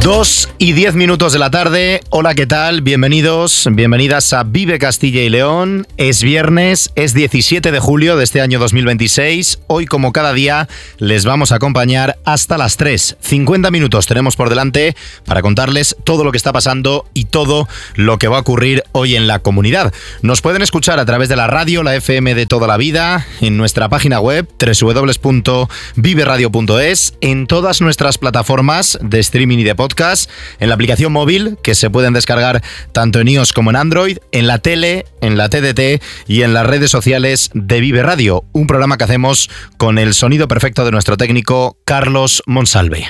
2:10 de la tarde. Hola, ¿qué tal? Bienvenidos, bienvenidas a Vive Castilla y León. Es viernes, es 17 de julio de este año 2026. Hoy, como cada día, les vamos a acompañar hasta las 3. 50 minutos tenemos por delante para contarles todo lo que está pasando y todo lo que va a ocurrir hoy en la comunidad. Nos pueden escuchar a través de la radio, la FM de toda la vida, en nuestra página web www.viveradio.es, en todas nuestras plataformas de streaming y de podcast, en la aplicación móvil que se pueden descargar tanto en iOS como en Android, en la tele, en la TDT y en las redes sociales de Vive Radio, un programa que hacemos con el sonido perfecto de nuestro técnico Carlos Monsalve.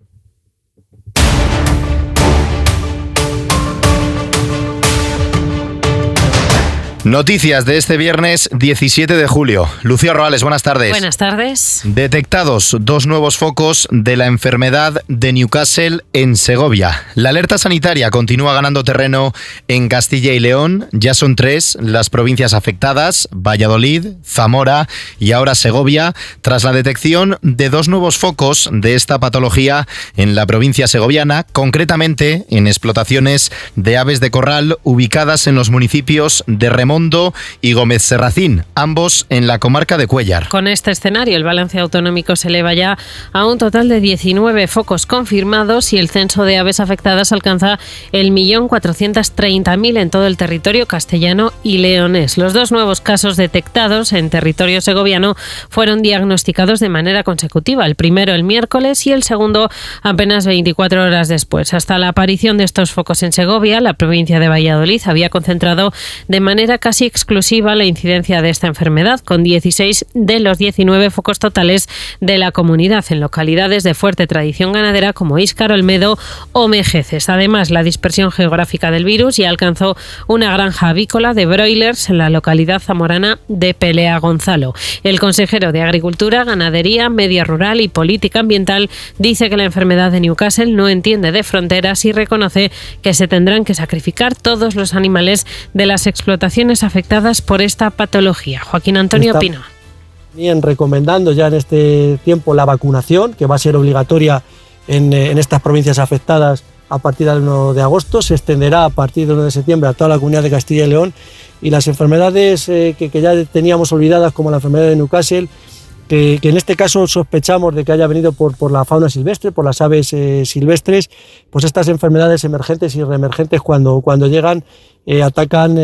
Noticias de este viernes 17 de julio. Lucía Roales, buenas tardes. Buenas tardes. Detectados 2 nuevos focos de la enfermedad de Newcastle en Segovia. La alerta sanitaria continúa ganando terreno en Castilla y León. Ya son 3 las provincias afectadas: Valladolid, Zamora y ahora Segovia, tras la detección de 2 nuevos focos de esta patología en la provincia segoviana, concretamente en explotaciones de aves de corral ubicadas en los municipios de Remondo y Gómez Serracín, ambos en la comarca de Cuéllar. Con este escenario, el balance autonómico se eleva ya a un total de 19 focos confirmados y el censo de aves afectadas alcanza el 1.430.000 en todo el territorio castellano y leonés. Los 2 nuevos casos detectados en territorio segoviano fueron diagnosticados de manera consecutiva, el primero el miércoles y el segundo apenas 24 horas después. Hasta la aparición de estos focos en Segovia, la provincia de Valladolid había concentrado de manera casi exclusiva la incidencia de esta enfermedad, con 16 de los 19 focos totales de la comunidad en localidades de fuerte tradición ganadera como Íscar, Olmedo o Mejeces. Además, la dispersión geográfica del virus ya alcanzó una granja avícola de broilers en la localidad zamorana de Pelea Gonzalo. El consejero de Agricultura, Ganadería, Medio Rural y Política Ambiental dice que la enfermedad de Newcastle no entiende de fronteras y reconoce que se tendrán que sacrificar todos los animales de las explotaciones afectadas por esta patología. Joaquín Antonio Pino. Bien, recomendando ya en este tiempo la vacunación, que va a ser obligatoria en estas provincias afectadas a partir del 1 de agosto, se extenderá a partir del 1 de septiembre a toda la comunidad de Castilla y León, y las enfermedades que ya teníamos olvidadas, como la enfermedad de Newcastle, que en este caso sospechamos de que haya venido por la fauna silvestre, por las aves silvestres, pues estas enfermedades emergentes y reemergentes cuando llegan atacan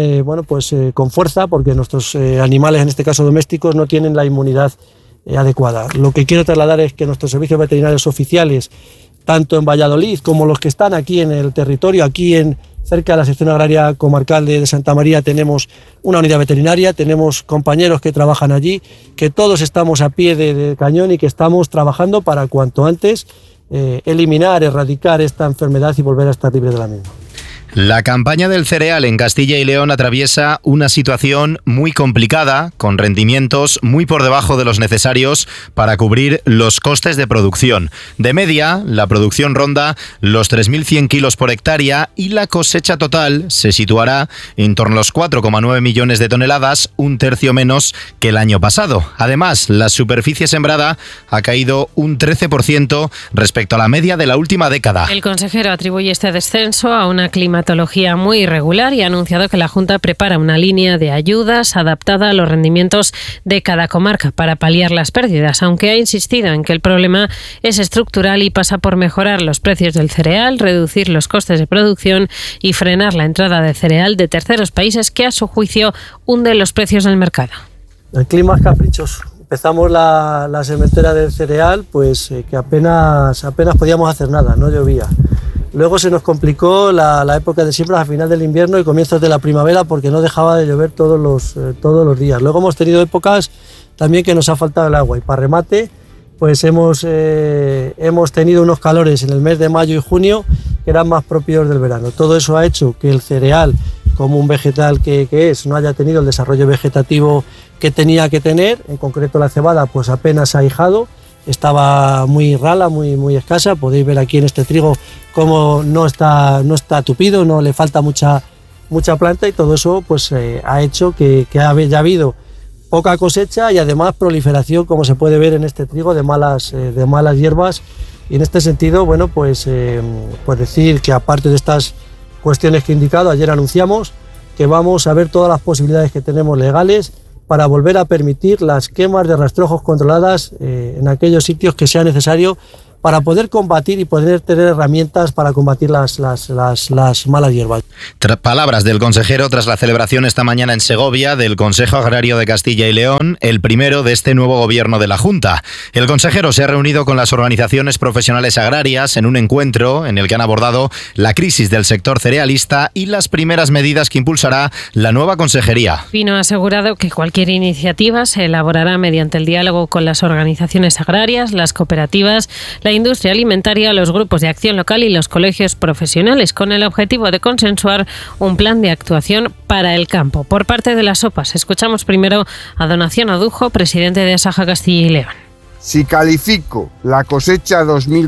con fuerza, porque nuestros animales, en este caso domésticos, no tienen la inmunidad adecuada. Lo que quiero trasladar es que nuestros servicios veterinarios oficiales, tanto en Valladolid como los que están aquí en el territorio, cerca de la sección agraria comarcal de Santa María, tenemos una unidad veterinaria, tenemos compañeros que trabajan allí, que todos estamos a pie de cañón y que estamos trabajando para cuanto antes eliminar, erradicar esta enfermedad y volver a estar libres de la misma. La campaña del cereal en Castilla y León atraviesa una situación muy complicada, con rendimientos muy por debajo de los necesarios para cubrir los costes de producción. De media, la producción ronda los 3.100 kilos por hectárea y la cosecha total se situará en torno a los 4,9 millones de toneladas, un tercio menos que el año pasado. Además, la superficie sembrada ha caído un 13% respecto a la media de la última década. El consejero atribuye este descenso a una climatología muy irregular y ha anunciado que la Junta prepara una línea de ayudas adaptada a los rendimientos de cada comarca para paliar las pérdidas, aunque ha insistido en que el problema es estructural y pasa por mejorar los precios del cereal, reducir los costes de producción y frenar la entrada de cereal de terceros países que, a su juicio, hunde los precios del mercado. El clima es caprichoso. Empezamos la sementera del cereal, pues que apenas podíamos hacer nada, no llovía. Luego se nos complicó la época de siembra a final del invierno y comienzos de la primavera, porque no dejaba de llover todos los días. Luego hemos tenido épocas también que nos ha faltado el agua, y para remate pues hemos tenido unos calores en el mes de mayo y junio que eran más propios del verano. Todo eso ha hecho que el cereal, como un vegetal que es, no haya tenido el desarrollo vegetativo que tenía que tener. En concreto la cebada pues apenas ha hijado, estaba muy rala, muy escasa. Podéis ver aquí en este trigo cómo no está tupido, no le falta mucha planta, y todo eso pues ha hecho que haya habido poca cosecha y además proliferación, como se puede ver en este trigo, de malas hierbas Y en este sentido, bueno, pues decir que aparte de estas cuestiones que he indicado, ayer anunciamos que vamos a ver todas las posibilidades que tenemos legales para volver a permitir las quemas de rastrojos controladas en aquellos sitios que sea necesario para poder combatir y poder tener herramientas para combatir las malas hierbas. Palabras del consejero tras la celebración esta mañana en Segovia del Consejo Agrario de Castilla y León, el primero de este nuevo gobierno de la Junta. El consejero se ha reunido con las organizaciones profesionales agrarias en un encuentro en el que han abordado la crisis del sector cerealista y las primeras medidas que impulsará la nueva consejería. Pino ha asegurado que cualquier iniciativa se elaborará mediante el diálogo con las organizaciones agrarias, las cooperativas, la industria alimentaria, los grupos de acción local y los colegios profesionales, con el objetivo de consensuar un plan de actuación para el campo. Por parte de las OPAs, escuchamos primero a Donación Odujo, presidente de Asaja Castilla y León. Si califico la cosecha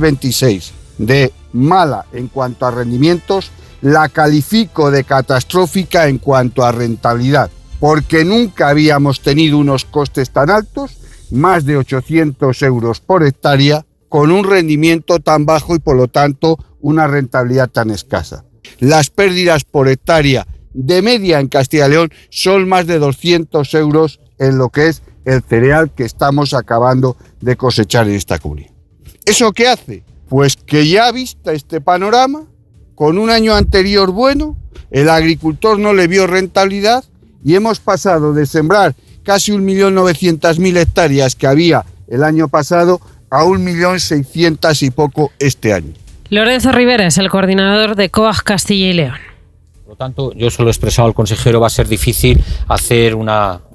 2026 de mala en cuanto a rendimientos, la califico de catastrófica en cuanto a rentabilidad, porque nunca habíamos tenido unos costes tan altos, más de 800 euros por hectárea, con un rendimiento tan bajo y por lo tanto una rentabilidad tan escasa. Las pérdidas por hectárea de media en Castilla y León son más de 200 euros en lo que es el cereal que estamos acabando de cosechar en esta comunidad. ¿Eso qué hace? Pues que ya vista este panorama, con un año anterior bueno, el agricultor no le vio rentabilidad y hemos pasado de sembrar casi 1.900.000 hectáreas que había el año pasado a 1.600.000 y poco este año. Lorenzo Rivera es el coordinador de COAG Castilla y León. Por lo tanto, yo se lo he expresado al consejero, va a ser difícil hacer un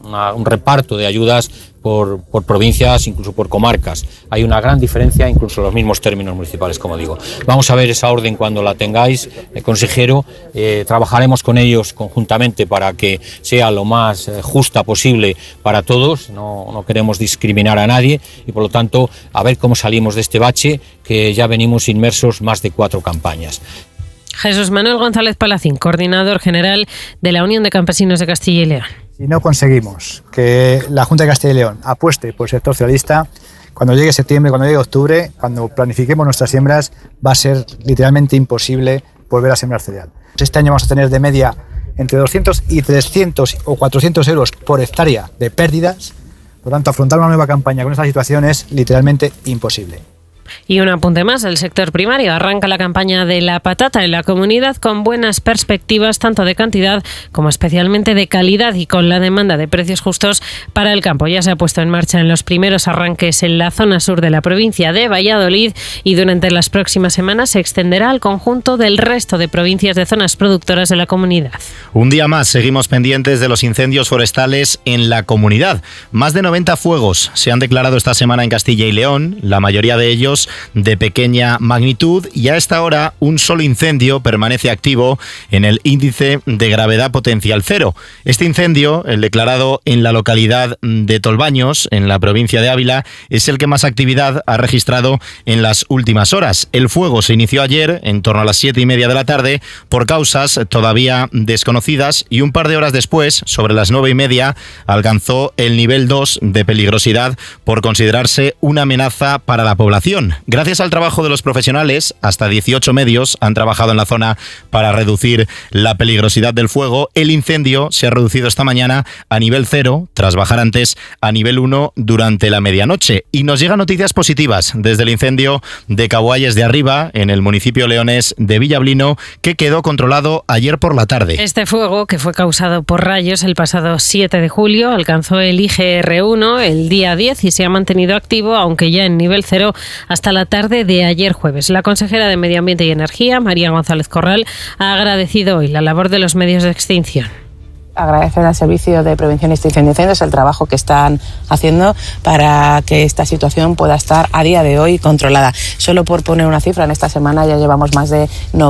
reparto de ayudas por provincias, incluso por comarcas. Hay una gran diferencia, incluso en los mismos términos municipales, como digo. Vamos a ver esa orden cuando la tengáis, consejero. Trabajaremos con ellos conjuntamente para que sea lo más justa posible para todos. No queremos discriminar a nadie y, por lo tanto, a ver cómo salimos de este bache, que ya venimos inmersos más de 4 campañas. Jesús Manuel González Palacín, coordinador general de la Unión de Campesinos de Castilla y León. Si no conseguimos que la Junta de Castilla y León apueste por el sector cerealista, cuando llegue septiembre, cuando llegue octubre, cuando planifiquemos nuestras siembras, va a ser literalmente imposible volver a sembrar cereal. Este año vamos a tener de media entre 200 y 300 o 400 euros por hectárea de pérdidas. Por lo tanto, afrontar una nueva campaña con esta situación es literalmente imposible. Y un apunte más, el sector primario arranca la campaña de la patata en la comunidad con buenas perspectivas tanto de cantidad como especialmente de calidad y con la demanda de precios justos para el campo. Ya se ha puesto en marcha en los primeros arranques en la zona sur de la provincia de Valladolid y durante las próximas semanas se extenderá al conjunto del resto de provincias de zonas productoras de la comunidad. Un día más seguimos pendientes de los incendios forestales en la comunidad. Más de 90 fuegos se han declarado esta semana en Castilla y León, la mayoría de ellos de pequeña magnitud, y a esta hora un solo incendio permanece activo en el índice de gravedad potencial 0. Este incendio, el declarado en la localidad de Tolbaños, en la provincia de Ávila, es el que más actividad ha registrado en las últimas horas. El fuego se inició ayer en torno a las 7:30 de la tarde por causas todavía desconocidas y un par de horas después, sobre las 9:30, alcanzó el nivel 2 de peligrosidad por considerarse una amenaza para la población. Gracias al trabajo de los profesionales, hasta 18 medios han trabajado en la zona para reducir la peligrosidad del fuego. El incendio se ha reducido esta mañana a nivel 0, tras bajar antes a nivel 1 durante la medianoche. Y nos llegan noticias positivas desde el incendio de Caboalles de Arriba, en el municipio leonés de Villablino, que quedó controlado ayer por la tarde. Este fuego, que fue causado por rayos el pasado 7 de julio, alcanzó el IGR1 el día 10 y se ha mantenido activo, aunque ya en nivel 0, hasta la tarde de ayer jueves. La consejera de Medio Ambiente y Energía, María González Corral, ha agradecido hoy la labor de los medios de extinción. Agradecer al Servicio de Prevención y Extinción de Incendios el trabajo que están haciendo para que esta situación pueda estar a día de hoy controlada. Solo por poner una cifra, en esta semana ya llevamos más de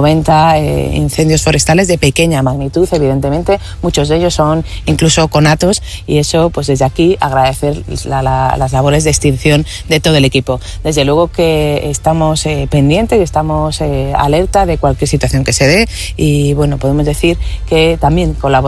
90 incendios forestales de pequeña magnitud, evidentemente. Muchos de ellos son incluso conatos y eso, pues desde aquí, agradecer las labores de extinción de todo el equipo. Desde luego que estamos pendientes y estamos alerta de cualquier situación que se dé y, bueno, podemos decir que también colaborando con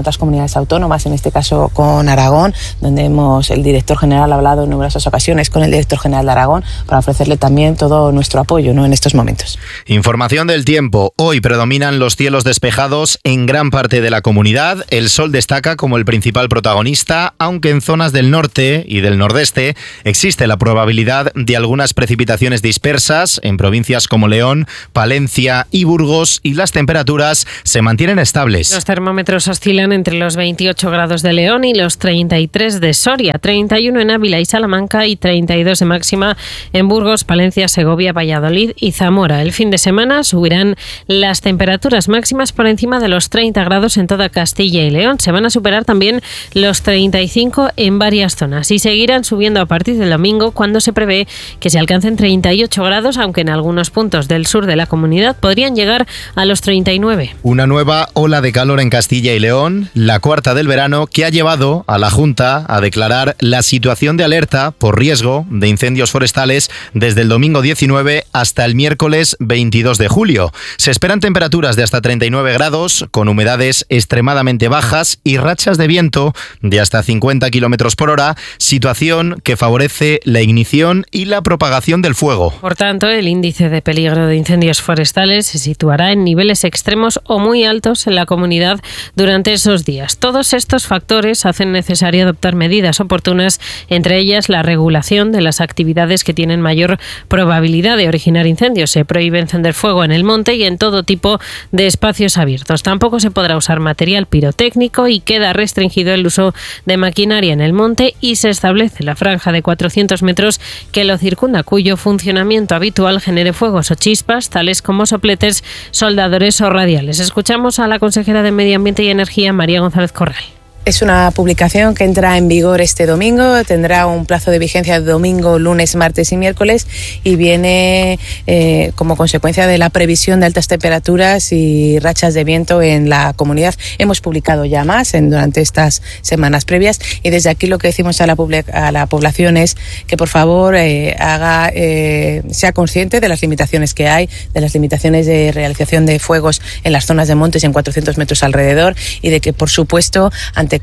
otras comunidades autónomas, en este caso con Aragón, donde el director general ha hablado en numerosas ocasiones con el director general de Aragón para ofrecerle también todo nuestro apoyo, ¿no?, en estos momentos. Información del tiempo. Hoy predominan los cielos despejados en gran parte de la comunidad. El sol destaca como el principal protagonista, aunque en zonas del norte y del nordeste existe la probabilidad de algunas precipitaciones dispersas en provincias como León, Palencia y Burgos, y las temperaturas se mantienen estables. Los termómetros oscilan entre los 28 grados de León y los 33 de Soria, 31 en Ávila y Salamanca y 32 de máxima en Burgos, Palencia, Segovia, Valladolid y Zamora. El fin de semana subirán las temperaturas máximas por encima de los 30 grados en toda Castilla y León. Se van a superar también los 35 en varias zonas y seguirán subiendo a partir del domingo, cuando se prevé que se alcancen 38 grados, aunque en algunos puntos del sur de la comunidad podrían llegar a los 39. Una nueva ola de calor en Castilla y León, la cuarta del verano, que ha llevado a la Junta a declarar la situación de alerta por riesgo de incendios forestales desde el domingo 19 hasta el miércoles 22 de julio. Se esperan temperaturas de hasta 39 grados, con humedades extremadamente bajas y rachas de viento de hasta 50 kilómetros por hora, situación que favorece la ignición y la propagación del fuego. Por tanto, el índice de peligro de incendios forestales se situará en niveles extremos o muy altos en la comunidad durante esos días. Todos estos factores hacen necesario adoptar medidas oportunas, entre ellas la regulación de las actividades que tienen mayor probabilidad de originar incendios. Se prohíbe encender fuego en el monte y en todo tipo de espacios abiertos. Tampoco se podrá usar material pirotécnico y queda restringido el uso de maquinaria en el monte, y se establece la franja de 400 metros que lo circunda, cuyo funcionamiento habitual genere fuegos o chispas, tales como sopletes, soldadores o radiales. Escuchamos a la consejera de Medio Ambiente y Energía, María González Corral. Es una publicación que entra en vigor este domingo, tendrá un plazo de vigencia de domingo, lunes, martes y miércoles, y viene como consecuencia de la previsión de altas temperaturas y rachas de viento en la comunidad. Hemos publicado ya más durante estas semanas previas, y desde aquí lo que decimos a la población es que por favor sea consciente de las limitaciones que hay, de las limitaciones de realización de fuegos en las zonas de montes en 400 metros alrededor, y de que por supuesto ante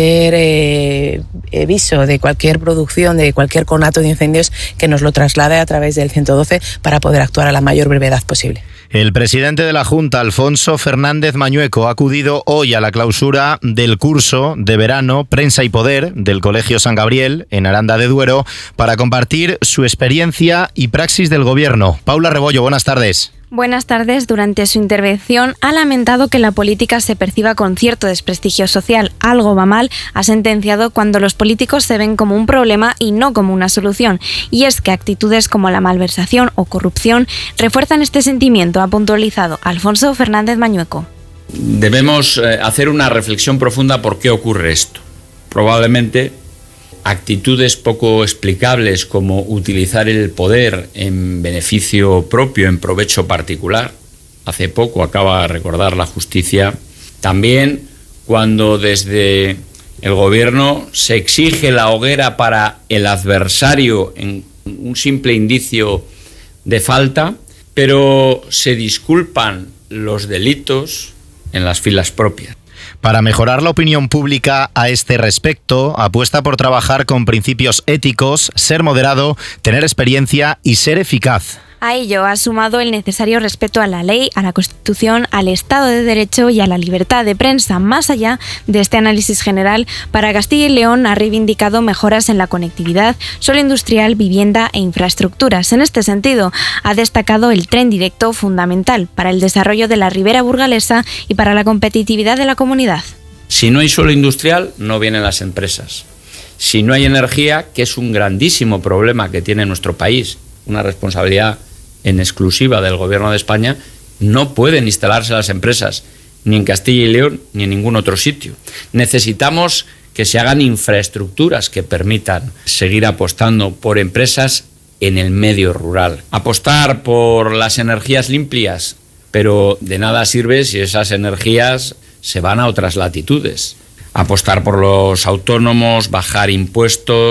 cualquier aviso de cualquier producción, de cualquier conato de incendios, que nos lo traslade a través del 112 para poder actuar a la mayor brevedad posible. El presidente de la Junta, Alfonso Fernández Mañueco, ha acudido hoy a la clausura del curso de verano Prensa y Poder del Colegio San Gabriel, en Aranda de Duero, para compartir su experiencia y praxis del gobierno. Paula Rebollo, buenas tardes. Buenas tardes. Durante su intervención ha lamentado que la política se perciba con cierto desprestigio social. Algo va mal, ha sentenciado, cuando los políticos se ven como un problema y no como una solución. Y es que actitudes como la malversación o corrupción refuerzan este sentimiento, ha puntualizado Alfonso Fernández Mañueco. Debemos hacer una reflexión profunda por qué ocurre esto. Probablemente actitudes poco explicables, como utilizar el poder en beneficio propio, en provecho particular. Hace poco acaba de recordar la justicia. También cuando desde el gobierno se exige la hoguera para el adversario en un simple indicio de falta, pero se disculpan los delitos en las filas propias. Para mejorar la opinión pública a este respecto, apuesta por trabajar con principios éticos, ser moderado, tener experiencia y ser eficaz. A ello ha sumado el necesario respeto a la ley, a la Constitución, al Estado de Derecho y a la libertad de prensa. Más allá de este análisis general, para Castilla y León ha reivindicado mejoras en la conectividad, suelo industrial, vivienda e infraestructuras. En este sentido, ha destacado el tren directo, fundamental para el desarrollo de la ribera burgalesa y para la competitividad de la comunidad. Si no hay suelo industrial, no vienen las empresas. Si no hay energía, que es un grandísimo problema que tiene nuestro país, una responsabilidad en exclusiva del Gobierno de España, no pueden instalarse las empresas ni en Castilla y León ni en ningún otro sitio. Necesitamos que se hagan infraestructuras que permitan seguir apostando por empresas en el medio rural. Apostar por las energías limpias, pero de nada sirve si esas energías se van a otras latitudes. Apostar por los autónomos, bajar impuestos,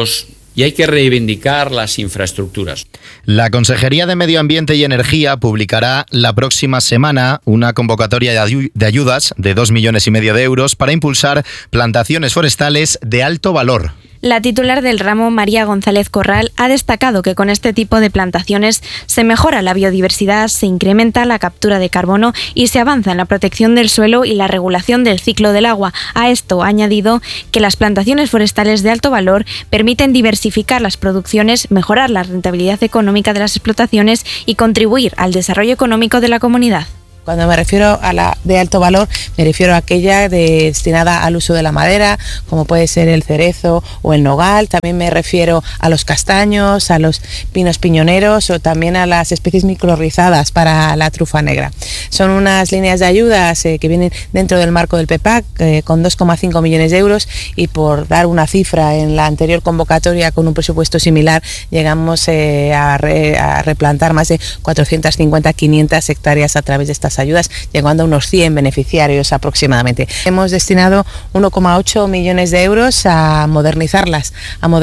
y hay que reivindicar las infraestructuras. La Consejería de Medio Ambiente y Energía publicará la próxima semana una convocatoria de ayudas de 2,5 millones de euros para impulsar plantaciones forestales de alto valor. La titular del ramo, María González Corral, ha destacado que con este tipo de plantaciones se mejora la biodiversidad, se incrementa la captura de carbono y se avanza en la protección del suelo y la regulación del ciclo del agua. A esto ha añadido que las plantaciones forestales de alto valor permiten diversificar las producciones, mejorar la rentabilidad económica de las explotaciones y contribuir al desarrollo económico de la comunidad. Cuando me refiero a la de alto valor, me refiero a aquella destinada al uso de la madera, como puede ser el cerezo o el nogal. También me refiero a los castaños, a los pinos piñoneros o también a las especies microrrizadas para la trufa negra. Son unas líneas de ayudas que vienen dentro del marco del PEPAC con 2,5 millones de euros y por dar una cifra en la anterior convocatoria con un presupuesto similar llegamos a replantar más de 450-500 hectáreas a través de estas ayudas, llegando a unos 100 beneficiarios aproximadamente. Hemos destinado 1,8 millones de euros a modernizarlas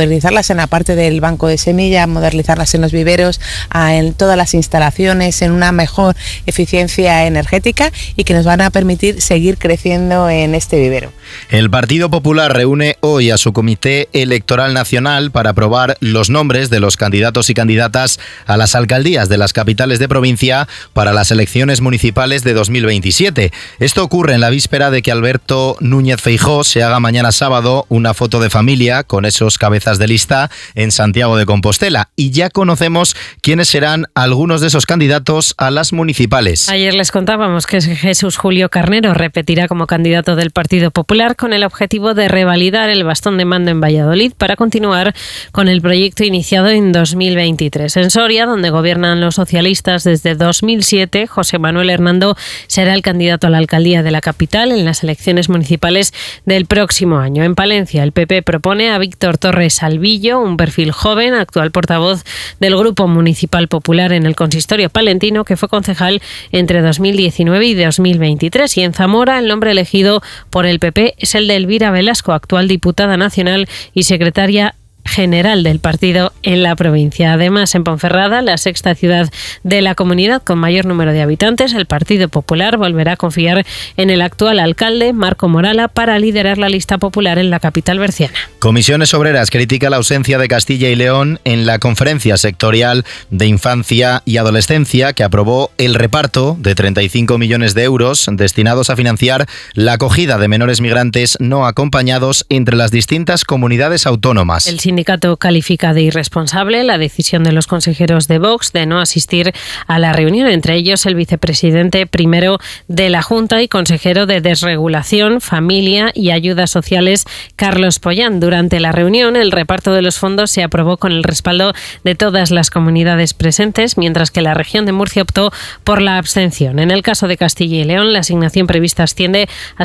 en la parte del banco de semilla, a modernizarlas en los viveros, en todas las instalaciones, en una mejor eficiencia energética y que nos van a permitir seguir creciendo en este vivero. El Partido Popular reúne hoy a su Comité Electoral Nacional para aprobar los nombres de los candidatos y candidatas a las alcaldías de las capitales de provincia para las elecciones municipales de 2027. Esto ocurre en la víspera de que Alberto Núñez Feijóo se haga mañana sábado una foto de familia con esos cabezas de lista en Santiago de Compostela. Y ya conocemos quiénes serán algunos de esos candidatos a las municipales. Ayer les contábamos que Jesús Julio Carnero repetirá como candidato del Partido Popular con el objetivo de revalidar el bastón de mando en Valladolid para continuar con el proyecto iniciado en 2023. En Soria, donde gobiernan los socialistas desde 2007, José Manuel Hernández será el candidato a la alcaldía de la capital en las elecciones municipales del próximo año. En Palencia, el PP propone a Víctor Torres Albillo, un perfil joven, actual portavoz del Grupo Municipal Popular en el consistorio palentino, que fue concejal entre 2019 y 2023. Y en Zamora, el nombre elegido por el PP es el de Elvira Velasco, actual diputada nacional y secretaria general del partido en la provincia. Además, en Ponferrada, la sexta ciudad de la comunidad con mayor número de habitantes, el Partido Popular volverá a confiar en el actual alcalde, Marco Morala, para liderar la lista popular en la capital berciana. Comisiones Obreras critica la ausencia de Castilla y León en la conferencia sectorial de infancia y adolescencia que aprobó el reparto de 35 millones de euros destinados a financiar la acogida de menores migrantes no acompañados entre las distintas comunidades autónomas. El sindicato califica de irresponsable la decisión de los consejeros de Vox de no asistir a la reunión, entre ellos el vicepresidente primero de la Junta y consejero de Desregulación, Familia y Ayudas Sociales, Carlos Pollán. Durante la reunión, el reparto de los fondos se aprobó con el respaldo de todas las comunidades presentes, mientras que la región de Murcia optó por la abstención. En el caso de Castilla y León, la asignación prevista asciende a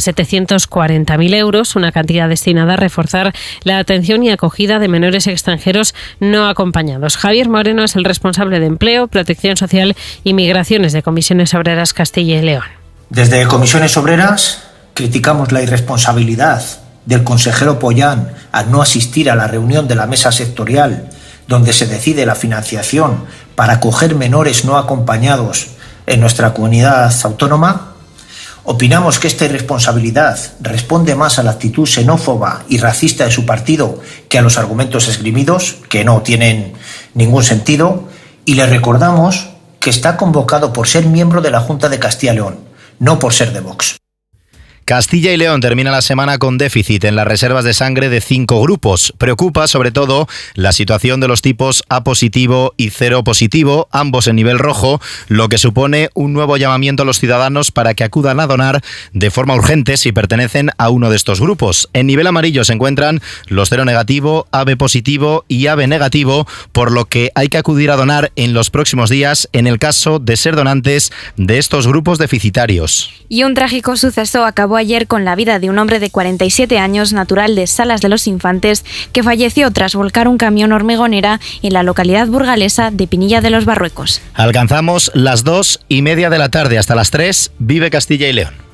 740.000 euros, una cantidad destinada a reforzar la atención y acogida de menores extranjeros no acompañados. Javier Moreno es el responsable de Empleo, Protección Social y Migraciones de Comisiones Obreras Castilla y León. Desde Comisiones Obreras criticamos la irresponsabilidad del consejero Pollán al no asistir a la reunión de la mesa sectorial donde se decide la financiación para acoger menores no acompañados en nuestra comunidad autónoma. Opinamos que esta irresponsabilidad responde más a la actitud xenófoba y racista de su partido que a los argumentos esgrimidos, que no tienen ningún sentido, y le recordamos que está convocado por ser miembro de la Junta de Castilla y León, no por ser de Vox. Castilla y León termina la semana con déficit en las reservas de sangre de 5 grupos. Preocupa sobre todo la situación de los tipos A positivo y 0 positivo, ambos en nivel rojo, lo que supone un nuevo llamamiento a los ciudadanos para que acudan a donar de forma urgente si pertenecen a uno de estos grupos. En nivel amarillo se encuentran los 0 negativo, AB positivo y AB negativo, por lo que hay que acudir a donar en los próximos días en el caso de ser donantes de estos grupos deficitarios. Y un trágico suceso acabó ayer con la vida de un hombre de 47 años, natural de Salas de los Infantes, que falleció tras volcar un camión hormigonera en la localidad burgalesa de Pinilla de los Barruecos. Alcanzamos las 2:30 de la tarde. Hasta las 3, Vive Castilla y León.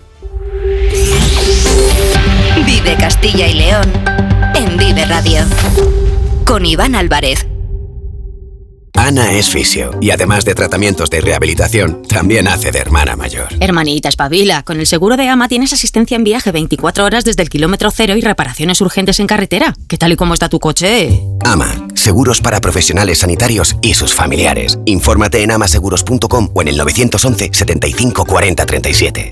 Vive Castilla y León en Vive Radio. con Iván Álvarez. Ana es fisio y además de tratamientos de rehabilitación, también hace de hermana mayor. Hermanita, espabila. Con el seguro de AMA tienes asistencia en viaje 24 horas desde el kilómetro cero y reparaciones urgentes en carretera. ¿Qué tal y cómo está tu coche? AMA, seguros para profesionales sanitarios y sus familiares. Infórmate en amaseguros.com o en el 911 75 40 37.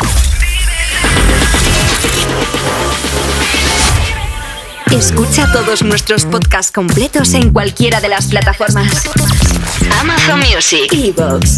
Escucha todos nuestros podcasts completos en cualquiera de las plataformas: Amazon Music, iVoox,